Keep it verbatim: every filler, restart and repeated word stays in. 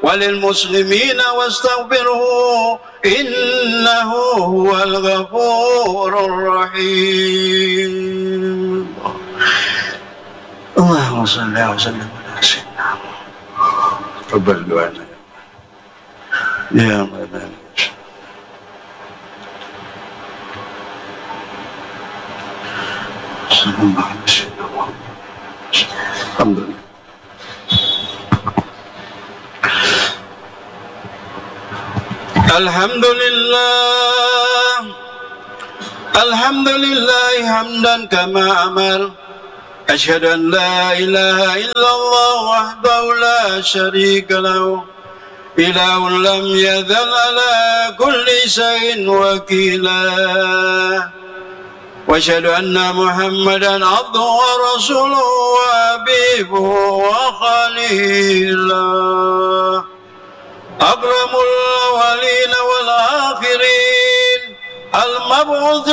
وللمسلمين واستغفره إنه هو الغفور الرحيم. اللهم صل وسلم على سيدنا محمد. تقبل دعاءنا يا مولانا. صلى الله عليه وسلم. الحمد لله. الحمد لله الحمد لله حمدا كما أمر. أشهد أن لا إله إلا الله وحده لا شريك له إله لم يزل على كل شيء وكيلا. وأشهد أن محمدا عبده ورسوله وحبيبه وخليله أكرم الأولين والآخرين المبعوث